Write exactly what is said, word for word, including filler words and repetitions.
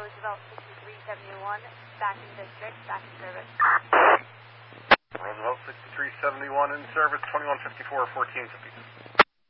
Roosevelt sixty-three seventy-one, back in district, back in service. Roosevelt sixty-three seventy-one in service, twenty-one fifty-four, fourteen fifty-six.